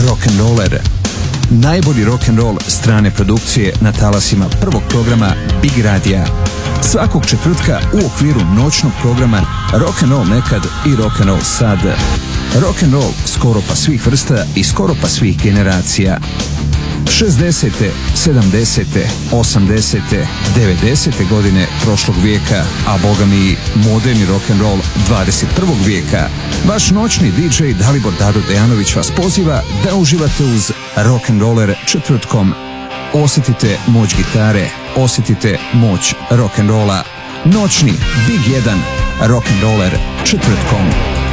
Rock'n'Roller. Najbolji rock'n'roll strane produkcije na talasima prvog programa Big Radija. Svakog četvrtka u okviru noćnog programa Rock'n'Roll nekad i Rock'n'Roll sad. Rock'n'roll skoro pa svih vrsta i skoro pa svih generacija. 60., 70., 80., 90. godine prošlog vijeka, a boga mi moderni rock'n'roll 21. vijeka. Vaš noćni DJ Dalibor Dado Dejanović vas poziva da uživate uz Rock'n'Roller četvrtkom. Osjetite moć gitare, osjetite moć rock'n'rolla. Noćni Big 1 Rock'n'Roller četvrtkom.